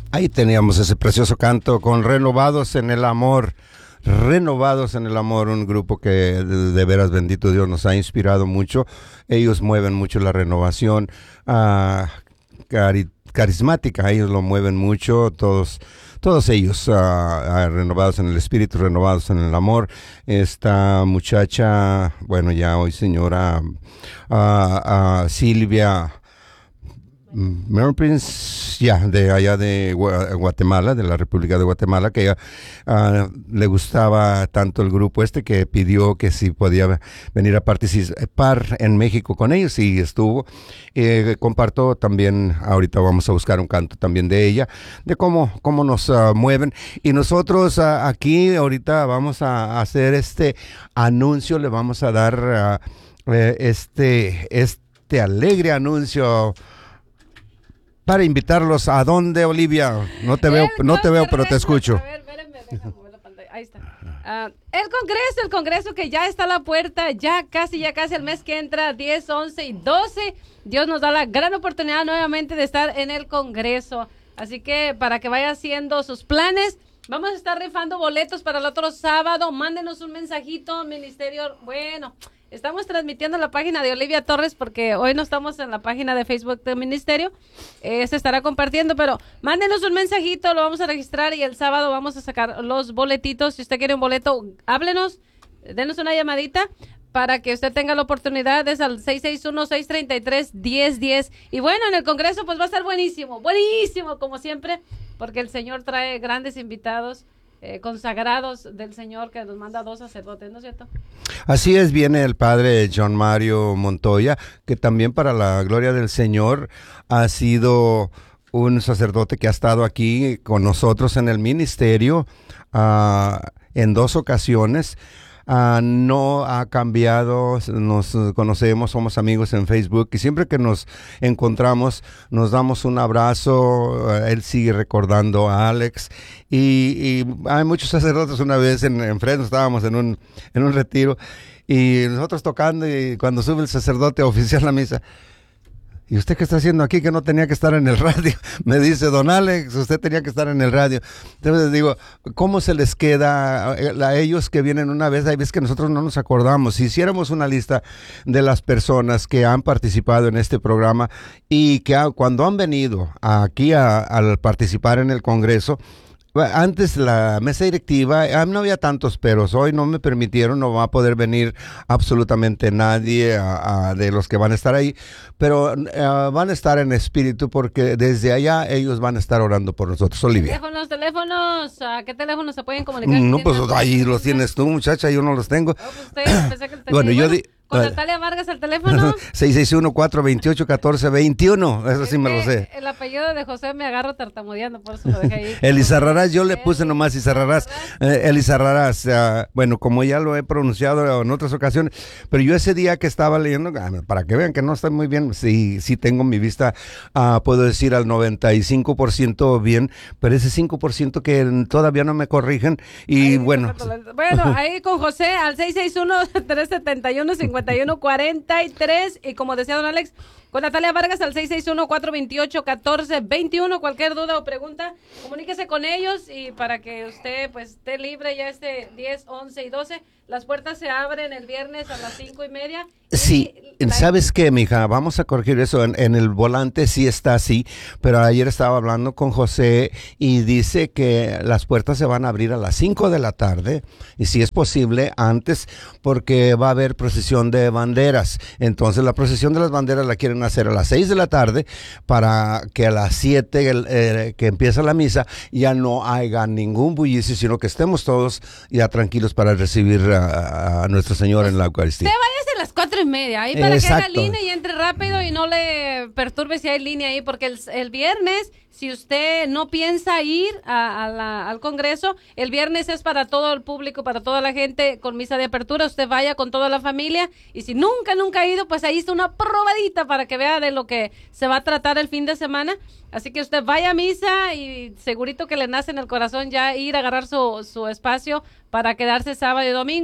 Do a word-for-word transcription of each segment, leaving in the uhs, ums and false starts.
Ahí teníamos ese precioso canto con Renovados en el Amor. Renovados en el Amor, un grupo que de, de veras, bendito Dios, nos ha inspirado mucho. Ellos mueven mucho la renovación uh, cari- carismática, ellos lo mueven mucho, todos todos ellos uh, uh, renovados en el espíritu, renovados en el amor. Esta muchacha, bueno, ya hoy señora uh, uh, Silvia Mary Prince, ya, yeah, de allá de Guatemala, de la República de Guatemala, que ella uh, le gustaba tanto el grupo este que pidió que si podía venir a participar en México con ellos, y estuvo. Eh, comparto también, ahorita vamos a buscar un canto también de ella, de cómo, cómo nos uh, mueven. Y nosotros uh, aquí ahorita vamos a hacer este anuncio, le vamos a dar uh, eh, este, este alegre anuncio para invitarlos a dónde, Olivia. No te veo, no te veo, pero te escucho. A ver, espérenme, déjame mover la pantalla. Ahí está. Uh, el Congreso, el Congreso que ya está a la puerta, ya casi, ya casi el mes que entra, diez, once y doce. Dios nos da la gran oportunidad nuevamente de estar en el Congreso. Así que para que vaya haciendo sus planes, vamos a estar rifando boletos para el otro sábado. Mándenos un mensajito, ministerio. Bueno, estamos transmitiendo la página de Olivia Torres porque hoy no estamos en la página de Facebook del ministerio. Eh, se estará compartiendo, pero mándenos un mensajito, lo vamos a registrar y el sábado vamos a sacar los boletitos. Si usted quiere un boleto, háblenos, denos una llamadita para que usted tenga la oportunidad. Es al seis seis uno, seis tres tres, uno cero uno cero. Y bueno, en el Congreso pues va a estar buenísimo, buenísimo como siempre, porque el Señor trae grandes invitados. Eh, consagrados del Señor, que nos manda dos sacerdotes, ¿no es cierto? Así es, viene el padre John Mario Montoya, que también para la gloria del Señor ha sido un sacerdote que ha estado aquí con nosotros en el ministerio uh, en dos ocasiones. Uh, no ha cambiado, nos conocemos, somos amigos en Facebook y siempre que nos encontramos nos damos un abrazo. Uh, él sigue recordando a Alex y, y hay muchos sacerdotes. Una vez en, en Fresno estábamos en un, en un retiro y nosotros tocando, y cuando sube el sacerdote a oficiar la misa: ¿y usted qué está haciendo aquí que no tenía que estar en el radio? Me dice: don Alex, usted tenía que estar en el radio. Entonces digo, ¿cómo se les queda a ellos que vienen una vez? Hay veces que nosotros no nos acordamos. Si hiciéramos una lista de las personas que han participado en este programa y que ha, cuando han venido aquí a, al participar en el Congreso, antes la mesa directiva, no había tantos peros, hoy no me permitieron, no va a poder venir absolutamente nadie a, a, de los que van a estar ahí, pero uh, van a estar en espíritu porque desde allá ellos van a estar orando por nosotros. Olivia. Teléfonos, teléfonos, ¿a qué teléfonos se pueden comunicar? No, pues ahí los tienes tú, muchacha, yo no los tengo. Oh, pues usted, pensé que tenía. Bueno, yo di... Con Natalia Vargas al teléfono. seis seis uno, cuatro dos ocho, uno cuatro dos uno. Eso es sí me lo sé. El apellido de José me agarro tartamudeando, por eso lo dejé ahí. Elizarrarás, yo le puse nomás Elizarrarás. Eh, Elizarrarás, uh, bueno, como ya lo he pronunciado en otras ocasiones, pero yo ese día que estaba leyendo, para que vean que no estoy muy bien, sí, sí tengo mi vista, uh, puedo decir al noventa y cinco por ciento bien, pero ese cinco por ciento que todavía no me corrigen. Y ahí, bueno. Bueno, ahí con José al seis seis uno, tres siete uno, cinco uno cuatro tres y como decía don Alex, con Natalia Vargas al seis seis uno, cuatro dos ocho, uno cuatro dos uno. Cualquier duda o pregunta, comuníquese con ellos y para que usted pues esté libre ya este diez, once y doce. Las puertas se abren el viernes a las cinco y media. Sí, la... ¿sabes qué, mija? Vamos a corregir eso. En, en el volante sí está así, pero ayer estaba hablando con José y dice que las puertas se van a abrir a las cinco de la tarde y si es posible antes porque va a haber procesión de banderas. Entonces la procesión de las banderas la quieren hacer a las seis de la tarde para que a las siete eh, que empieza la misa ya no haya ningún bullicio, sino que estemos todos ya tranquilos para recibir a, a nuestro Señor en la Eucaristía. Te vayas a las cuatro y media, ahí para Exacto. que haga línea y entre rápido y no le perturbe si hay línea ahí, porque el, el viernes, si usted no piensa ir a, a la, al Congreso, el viernes es para todo el público, para toda la gente con misa de apertura. Usted vaya con toda la familia y si nunca, nunca ha ido, pues ahí está una probadita para que vea de lo que se va a tratar el fin de semana. Así que usted vaya a misa y segurito que le nace en el corazón ya ir a agarrar su, su espacio para quedarse sábado y domingo.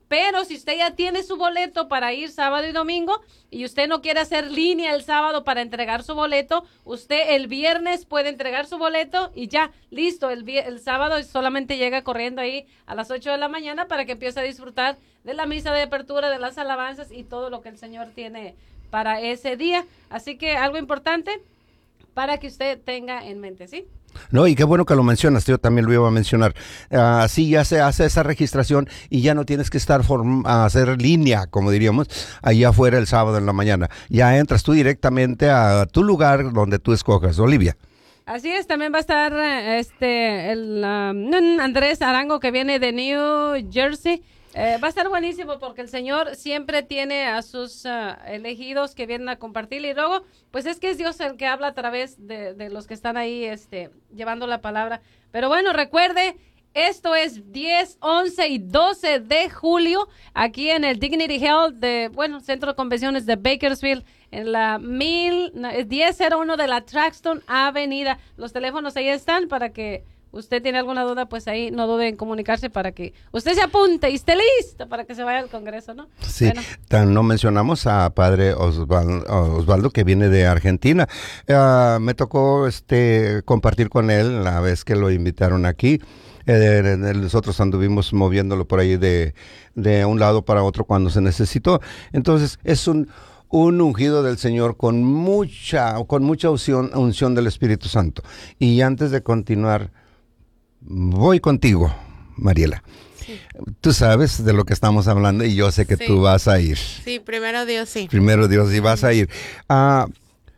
Pero si usted ya tiene su boleto para ir sábado y domingo y usted no quiere hacer línea el sábado para entregar su boleto, usted el viernes puede entregar su boleto y ya, listo, el, el sábado solamente llega corriendo ahí a las ocho de la mañana para que empiece a disfrutar de la misa de apertura, de las alabanzas y todo lo que el Señor tiene para ese día. Así que algo importante para que usted tenga en mente, ¿sí? No, y qué bueno que lo mencionas, yo también lo iba a mencionar. Así uh, ya se hace esa registración y ya no tienes que estar a hacer línea, como diríamos, allá afuera el sábado en la mañana. Ya entras tú directamente a tu lugar donde tú escojas. Olivia. Así es, también va a estar este el um, Andrés Arango, que viene de New Jersey. Eh, va a estar buenísimo porque el Señor siempre tiene a sus uh, elegidos que vienen a compartir, y luego, pues es que es Dios el que habla a través de, de los que están ahí este, llevando la palabra. Pero bueno, recuerde, esto es diez, once y doce de julio aquí en el Dignity Health de, bueno, Centro de Convenciones de Bakersfield, en la mil, no, diez cero uno de la Traxton Avenida. Los teléfonos ahí están para que usted tiene alguna duda, pues ahí no dude en comunicarse para que usted se apunte y esté listo para que se vaya al Congreso, ¿no? Sí, bueno. Tan, no mencionamos a padre Osvaldo, Osvaldo que viene de Argentina. Uh, me tocó este compartir con él la vez que lo invitaron aquí. Eh, nosotros anduvimos moviéndolo por ahí de, de un lado para otro cuando se necesitó. Entonces es un... un ungido del Señor con mucha, con mucha unción, unción del Espíritu Santo. Y antes de continuar, voy contigo, Mariela. Sí. Tú sabes de lo que estamos hablando y yo sé que sí. Tú vas a ir. Sí, primero Dios, sí. Primero Dios, y vas a ir. Uh,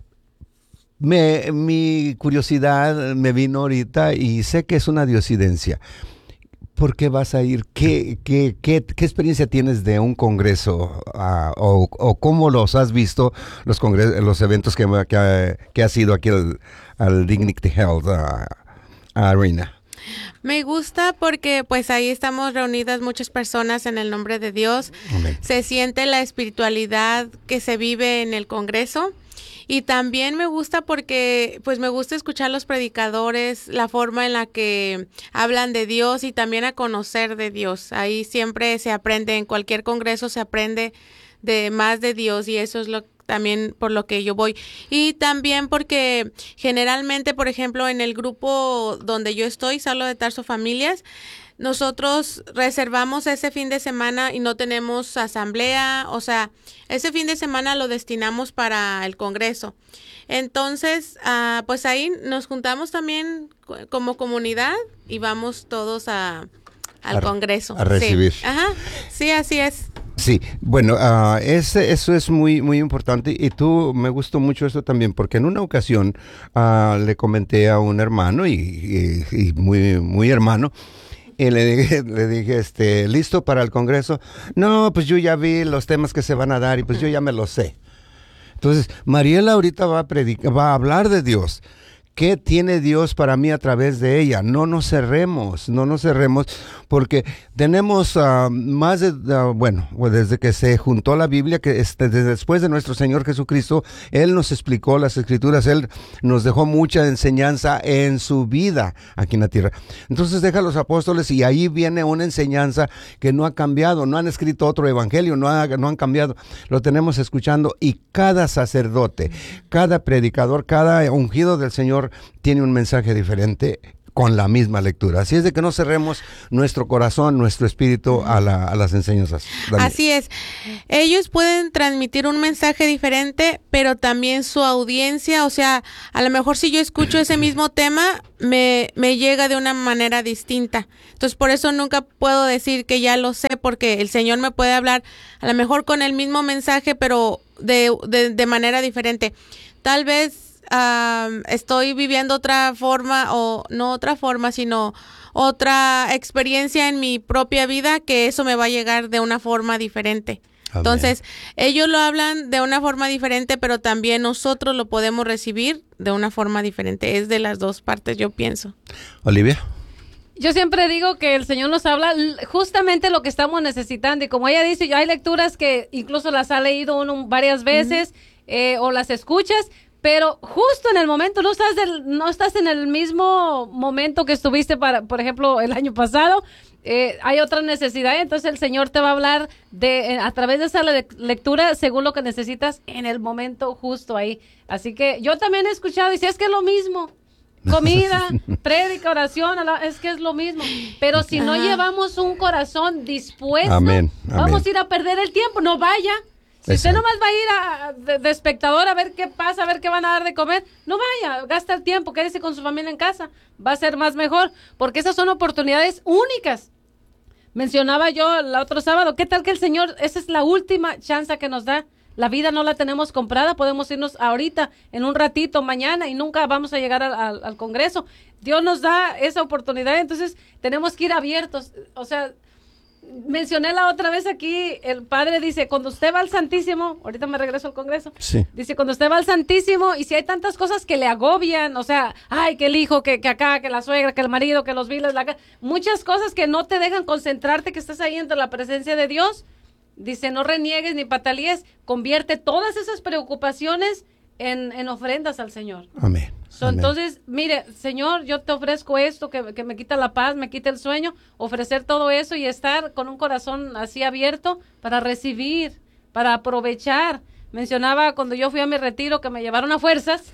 me, mi curiosidad me vino ahorita y sé que es una diosidencia. ¿Por qué vas a ir? ¿Qué, qué, qué, qué experiencia tienes de un congreso? Uh, o, ¿O cómo los has visto, los congres los eventos que, que, que has ido aquí al, al Dignity Health uh, Arena? Me gusta porque pues ahí estamos reunidas muchas personas en el nombre de Dios. Amén. Se siente la espiritualidad que se vive en el congreso. Y también me gusta porque, pues me gusta escuchar los predicadores, la forma en la que hablan de Dios y también a conocer de Dios. Ahí siempre se aprende, en cualquier congreso se aprende de más de Dios, y eso es lo también por lo que yo voy. Y también porque generalmente, por ejemplo, en el grupo donde yo estoy, Saulo de Tarso Familias, nosotros reservamos ese fin de semana y no tenemos asamblea, o sea, ese fin de semana lo destinamos para el Congreso. Entonces, uh, pues ahí nos juntamos también como comunidad y vamos todos a, al a, Congreso. A recibir. Sí. Ajá, sí, así es. Sí, bueno, uh, ese, eso es muy muy importante, y tú, me gustó mucho esto también, porque en una ocasión uh, le comenté a un hermano, y, y, y muy, muy hermano, y le dije, le dije, este, ¿listo para el Congreso? No, pues yo ya vi los temas que se van a dar y pues yo ya me los sé. Entonces, Mariela ahorita va a predicar, va a hablar de Dios. ¿Qué tiene Dios para mí a través de ella? No nos cerremos, no nos cerremos, porque tenemos uh, más de, uh, bueno, desde que se juntó la Biblia, que este, desde después de nuestro Señor Jesucristo, Él nos explicó las Escrituras, Él nos dejó mucha enseñanza en su vida aquí en la tierra. Entonces deja a los apóstoles y ahí viene una enseñanza que no ha cambiado, no han escrito otro evangelio, no, ha, no han cambiado, lo tenemos escuchando, y cada sacerdote, cada predicador, cada ungido del Señor tiene un mensaje diferente con la misma lectura. Así es de que no cerremos nuestro corazón, nuestro espíritu a, la, a las enseñanzas. Daniel. Así es. Ellos pueden transmitir un mensaje diferente, pero también su audiencia, o sea, a lo mejor si yo escucho ese mismo tema, me, me llega de una manera distinta. Entonces, por eso nunca puedo decir que ya lo sé, porque el Señor me puede hablar a lo mejor con el mismo mensaje, pero de, de, de manera diferente. Tal vez Um, estoy viviendo otra forma, o no otra forma, sino otra experiencia en mi propia vida, que eso me va a llegar de una forma diferente. Amén. Entonces, ellos lo hablan de una forma diferente, pero también nosotros lo podemos recibir de una forma diferente. Es de las dos partes, yo pienso. Olivia. Yo siempre digo que el Señor nos habla justamente lo que estamos necesitando, y como ella dice, hay lecturas que incluso las ha leído uno varias veces, uh-huh. eh, o las escuchas, pero justo en el momento, no estás, del, no estás en el mismo momento que estuviste, para, por ejemplo, el año pasado, eh, hay otra necesidad, entonces el Señor te va a hablar de eh, a través de esa le lectura según lo que necesitas en el momento justo ahí. Así que yo también he escuchado, y si es que es lo mismo, comida, prédica, oración, es que es lo mismo, pero si no llevamos un corazón dispuesto, amén, vamos amén. a ir a perder el tiempo, no vaya. Si usted nomás va a ir a, de, de espectador a ver qué pasa, a ver qué van a dar de comer, no vaya, gasta el tiempo, quédese con su familia en casa, va a ser más mejor, porque esas son oportunidades únicas. Mencionaba yo el otro sábado, ¿qué tal que el Señor, esa es la última chance que nos da? La vida no la tenemos comprada, podemos irnos ahorita, en un ratito, mañana, y nunca vamos a llegar al, al, al Congreso. Dios nos da esa oportunidad, entonces tenemos que ir abiertos, o sea... Mencioné la otra vez aquí, el padre dice, cuando usted va al Santísimo, ahorita me regreso al Congreso, sí. Dice, cuando usted va al Santísimo, y si hay tantas cosas que le agobian, o sea, ay, que el hijo, que, que acá, que la suegra, que el marido, que los biles, la, muchas cosas que no te dejan concentrarte, que estás ahí entre la presencia de Dios, dice, no reniegues ni patalíes, convierte todas esas preocupaciones en, en ofrendas al Señor. Amén. So, entonces, mire, Señor, yo te ofrezco esto que, que me quita la paz, me quita el sueño, ofrecer todo eso y estar con un corazón así abierto para recibir, para aprovechar. Mencionaba cuando yo fui a mi retiro que me llevaron a fuerzas,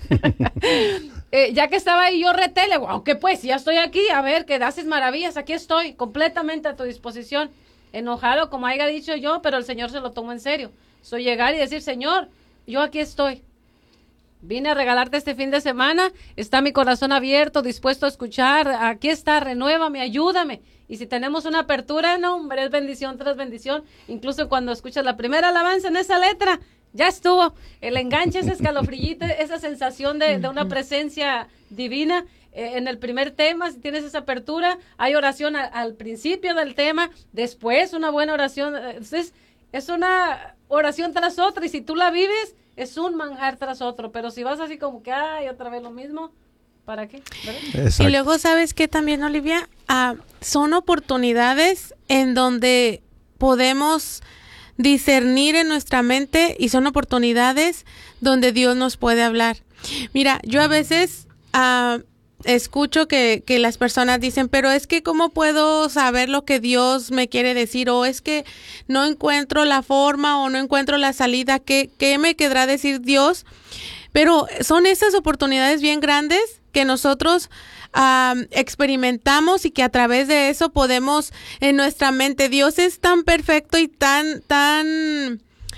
eh, ya que estaba ahí yo retele, wow, que pues, ya estoy aquí, a ver, que haces maravillas, aquí estoy, completamente a tu disposición, enojado como haya dicho yo, pero el Señor se lo tomó en serio. Soy llegar y decir, Señor, yo aquí estoy. Vine a regalarte este fin de semana, está mi corazón abierto, dispuesto a escuchar, aquí está, renuévame, ayúdame. Y si tenemos una apertura, no, hombre, es bendición tras bendición. Incluso cuando escuchas la primera alabanza en esa letra, ya estuvo. El enganche, ese escalofrillito, esa sensación de, de una presencia divina. Eh, en el primer tema, si tienes esa apertura, hay oración a, al principio del tema, después una buena oración. Entonces, es una oración tras otra, y si tú la vives, es un manjar tras otro, pero si vas así como que, ay, otra vez lo mismo, ¿para qué? Y luego, ¿sabes qué también, Olivia? Uh, son oportunidades en donde podemos discernir en nuestra mente y son oportunidades donde Dios nos puede hablar. Mira, yo a veces uh, escucho que, que las personas dicen, pero es que ¿cómo puedo saber lo que Dios me quiere decir? O es que no encuentro la forma o no encuentro la salida. ¿Qué, qué me querrá decir Dios? Pero son esas oportunidades bien grandes que nosotros um, experimentamos y que a través de eso podemos en nuestra mente. Dios es tan perfecto y tan, tan,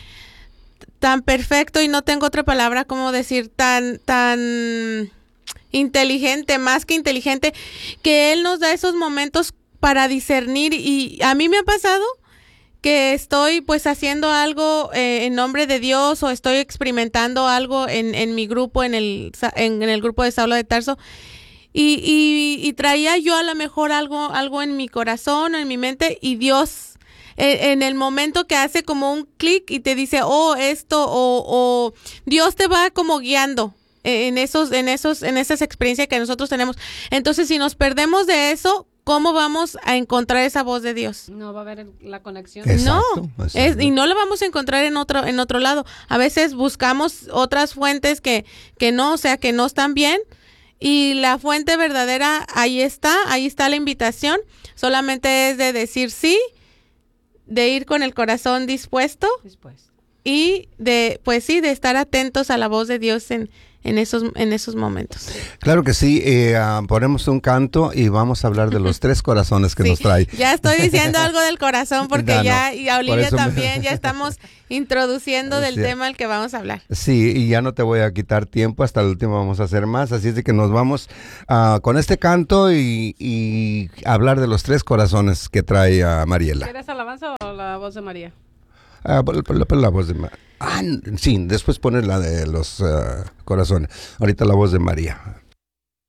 tan perfecto, y no tengo otra palabra como decir, tan, tan inteligente, más que inteligente, que Él nos da esos momentos para discernir. Y a mí me ha pasado que estoy pues haciendo algo eh, en nombre de Dios, o estoy experimentando algo en, en mi grupo, en el, en, en el grupo de Saulo de Tarso, y, y, y traía yo a lo mejor algo, algo en mi corazón o en mi mente, y Dios eh, en el momento que hace como un clic y te dice, oh, esto, o, o Dios te va como guiando en esos, en esos, en esas experiencias que nosotros tenemos. Entonces, si nos perdemos de eso, ¿cómo vamos a encontrar esa voz de Dios? No va a haber la conexión. Exacto, no, exacto. Es, y no la vamos a encontrar en otro, en otro lado. A veces buscamos otras fuentes que, que no, o sea, que no están bien. Y la fuente verdadera, ahí está, ahí está la invitación. Solamente es de decir sí, de ir con el corazón dispuesto. Dispuesto. Y de, pues sí, de estar atentos a la voz de Dios en, en esos, en esos momentos. Claro que sí, eh, uh, ponemos un canto y vamos a hablar de los tres corazones que sí, nos trae. Ya estoy diciendo algo del corazón porque no, ya, y a Olivia también, me... ya estamos introduciendo del sí. tema al que vamos a hablar. Sí, y ya no te voy a quitar tiempo, hasta el último vamos a hacer más, así es de que nos vamos uh, con este canto y, y hablar de los tres corazones que trae uh, Mariela. ¿Quieres alabanza o la voz de María? Ah, la, la voz de María. Ah, sí, después pones la de los uh, corazones. Ahorita la voz de María.